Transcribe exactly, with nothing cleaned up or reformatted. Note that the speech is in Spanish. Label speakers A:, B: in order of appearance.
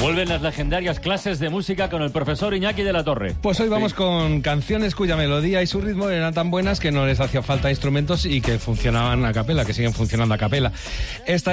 A: Vuelven las legendarias clases de música con el profesor Iñaki de la Torre.
B: Pues hoy vamos sí. con canciones cuya melodía y su ritmo eran tan buenas que no les hacía falta instrumentos y que funcionaban a capela, que siguen funcionando a capela. Esta